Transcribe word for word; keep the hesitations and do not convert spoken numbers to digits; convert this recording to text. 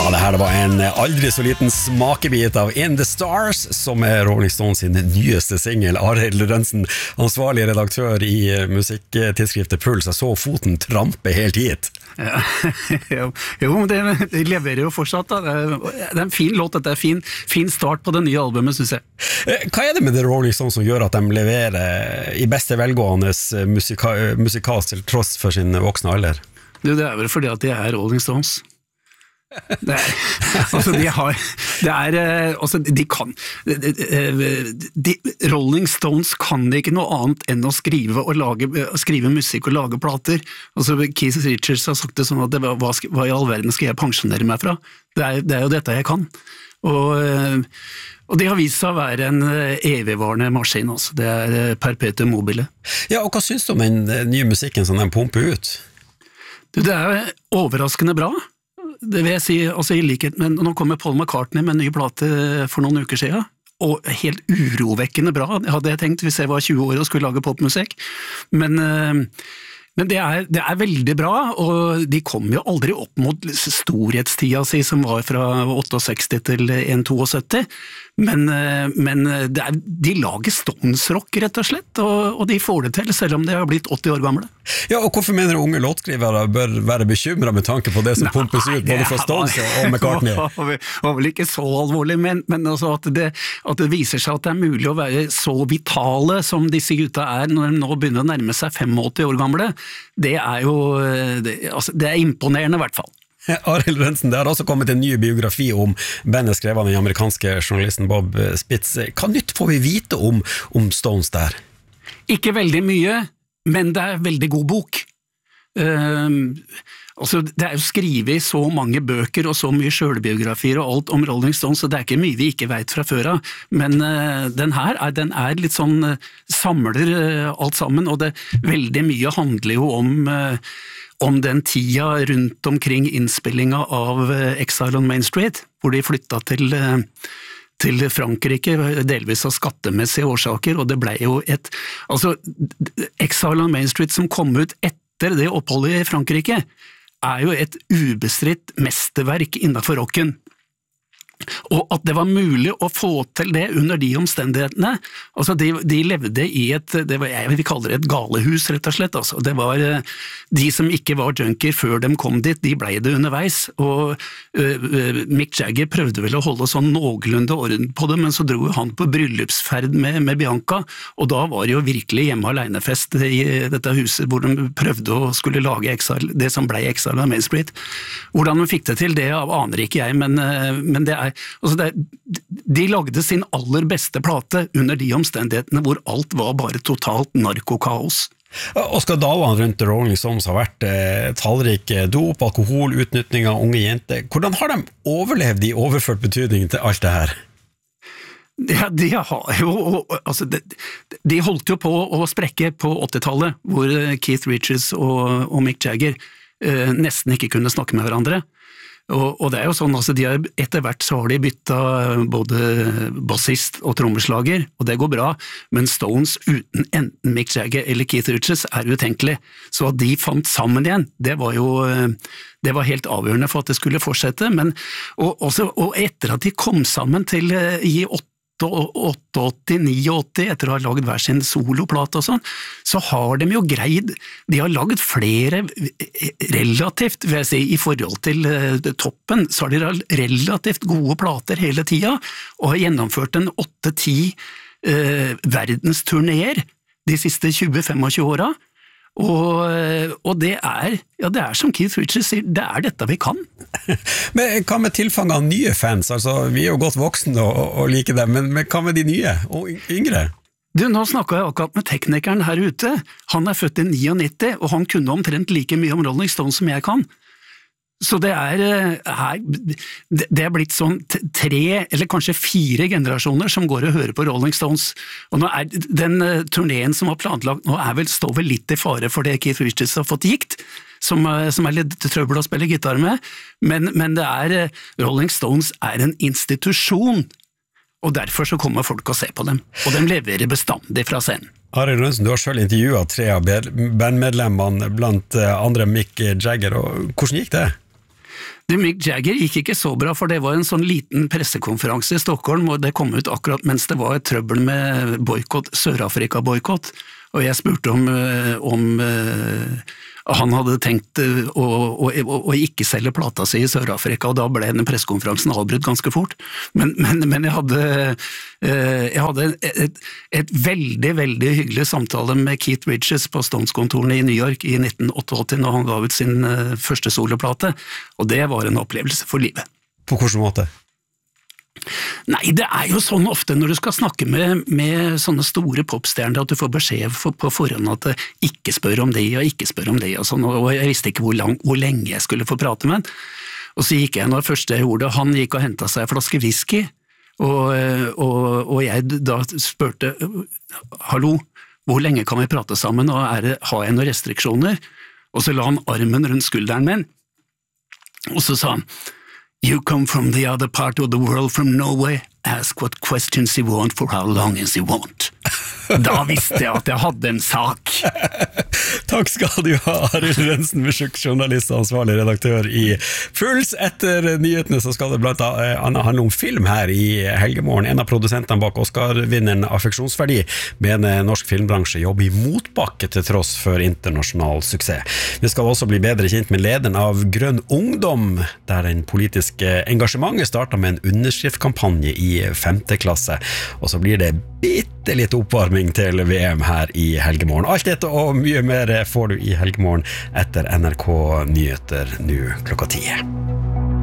Ja, det her var en aldri så liten smakebit av In the Stars, som er Rolling Stones sin nyeste single. Arild Rønsen, ansvarlig redaktør i musikktidsskriftet Puls, jeg så foten trampe helt hit. Ja, jo, men det, det leverer jo fortsatt da. Det er, det er en fin låt, dette er en fin, fin start på det nye albumet, synes jeg. Hva er det med det Rolling Stones som gjør at de leverer i beste velgående musika, musikalsk til tross for sin voksne alder? Du, det er vel fordi at de er Rolling Stones. Det er, altså de har det er, altså de kan de, de, Rolling Stones kan ikke noe annet enn å skrive og lage, skrive musikk og lage plater. Altså Keith Richards har sagt det sånn at det, hva, hva i all verden skal jeg pensjonere meg fra? Det er, det er jo dette jeg kan. Og, og de har vist seg å være en evigvarende maskin, altså. Det er perpetuum mobile. Ja, og hva synes du om den nye musikken som de pumper ut? Du, det er overraskende bra. Det vil jeg si, altså i likhet med, nå kommer Paul McCartney med en ny plate for noen uker siden, og helt urovekkende bra, hadde jeg tenkt hvis jeg var tjue år og skulle lage popmusikk, men, men det, er, det er veldig bra, og de kom jo aldri opp mot storhetstida si som var fra seksti åtte til en syttito, men, men det er, de lager Stones-rock rett og slett, og, og de får det til selv om de har blitt åtti år gamle. Ja, og hvorfor mener du unge låtskrivere bør være bekymret med tanke på det som Nei, pumpes ut både fra Stones og McCartney? Det var vel ikke så alvorlig, men, men altså at, det, at det viser seg at det er mulig å være så vitale som disse gutta er når de nå begynner å nærme seg åttifem år gamle, det er jo det, altså, det er imponerende i hvert fall. Arild Rønsen, det har også kommet en ny biografi om bandet skrevet av den amerikanske journalisten Bob Spitz. Hva nytt får vi vite om, om Stones der? Ikke veldig mye, men det er veldig god bok. Uh, altså, det er jo skrevet i så mange bøker og så mye selvbiografier og alt om Rolling Stones, så det er ikke mye vi ikke vet fra før av. Men uh, den her er, den er litt sånn, uh, samler uh, alt sammen, og det veldig mye handler jo om... Uh, om den tida rundt omkring innspillinga av Exile on Main Street, hvor de flyttet til, til Frankrike, delvis av skattemessige årsaker, og det ble jo et, altså Exile on Main Street som kom ut etter det oppholdet i Frankrike, er jo et ubestridt mesterverk innenfor rocken. Og at det var mulig å få til det under de omstendighetene, altså de, de levde i et, det var, jeg vil kalle det et galehus rett og slett, altså. Det var de som ikke var junker før de kom dit, de ble det underveis, og uh, Mick Jagger prøvde vel å holde sånn noenlunde orden på det, men så dro han på bryllupsferd med, med Bianca, og da var det jo virkelig hjemme alenefest i dette huset, hvor de prøvde å skulle lage Exile, det som ble Exile on Main Street. Hvordan de fikk det til, det aner ikke jeg, men, men det er Altså det, de lagde sin aller beste plate under de omstendighetene hvor alt var bare totalt narkokaos. Og skandalene rundt Rolling Stones har vært eh, tallrike, dop, alkohol, utnytting av unge jenter. Hvordan har de overlevd i overført betydning til alt det her? Ja, de har jo, altså de, de holdt jo på å sprekke på åttitallet, hvor Keith Richards og, og Mick Jagger eh, nesten ikke kunne snakke med hverandre. Og, og det er jo sånn, altså, de har, etter hvert så har de byttet både bassist og trommeslager, og det går bra, men Stones uten enten Mick Jagger eller Keith Richards er utenkelig. Så at de fant sammen igjen, det var jo det var helt avgjørende for at det skulle fortsette, men og, også, og etter at de kom sammen til i åtte åtti, ni åtti, etter å ha laget hver sin soloplate og sånn, så har de jo greid, de har laget flere relativt, vil jeg si, i forhold til uh, toppen, så har de relativt gode plater hele tida, og har gjennomført en åtte ti uh, verdensturnéer de siste tjue til tjuefem åra, og, og det er, ja det er som Keith Richards sier, det er dette vi kan. Men hva med tilfang av nye fans? Altså, vi er jo godt voksne og, og liker dem, men, men hva med de nye og yngre? Du, nå snakket jeg akkurat med teknikeren her ute. Han er født i nittini, og han kunne omtrent like mye om Rolling Stones som jeg kan. Så det er, her, det er blitt sånn tre eller kanskje fire generasjoner som går og hører på Rolling Stones. Og nå er den turneen som var planlagt nå er vel, står vel litt i fare for det Keith Richards har fått gikt, som, som er litt trøbbel å spille gitar med, men, men det er, Rolling Stones er en institusjon, og derfor så kommer folk og ser på dem, og de leverer bestandig fra scenen. Arild Rønsen, du har selv intervjuet tre av bandmedlemmene, blant andre Mick Jagger, og hvordan gikk det? Det Mick Jagger gikk ikke så bra, for det var en sånn liten pressekonferanse i Stockholm, og det kom ut akkurat mens det var et trøbbel med boykott, Sør-Afrika-boykott, og jeg spurte om, om han hadde tenkt å, å, å, å ikke selge plata si i Sør-Afrika, og da ble den pressekonferansen avbrutt ganske fort. Men, men, men jeg hadde, jeg hadde et, et veldig, veldig hyggelig samtale med Keith Richards på Stones-kontorene i New York i nitten åttiåtte, når han ga ut sin første soloplate, og det var en opplevelse for livet. På hvilken måte? Nei, det er jo sånn ofte når du skal snakke med, med sånne store popstjerner at du får beskjed for, på forhånd at ikke spør om det og ikke spør om det og sånn, og jeg visste ikke hvor, lang, hvor lenge jeg skulle få prate med. Og så gikk jeg når første jeg gjorde, han gikk og hentet seg en flaske whisky, og, og, og jeg da spurte, hallo, hvor lenge kan vi prate sammen, og er det, har jeg noen restriksjoner? Og så la han armen rundt skulderen min, og så sa han, You come from the other part of the world from Norway, ask what questions you want for how long as you want. Da visste jeg at jeg hadde en sak. Takk skal du ha, Arild Rønsen, musikk-journalist og ansvarlig redaktør i Puls. Etter nyhetene så skal det blant annet handle om film her i Helgemorgen. En av produsentene bak Oscar-vinneren Affeksjonsverdi med en norsk filmbransje jobber i motbakke til tross for internasjonal suksess. Vi skal også bli bedre kjent med lederen av Grønn Ungdom, der den politiske engasjementet startet med en underskriftkampanje i femte klasse, og så blir det bitte litt oppvarming til V M her i Helgemorgen. Alt dette og mye mer får du i Helgemorgen etter N R K Nyheter nå klokka ti.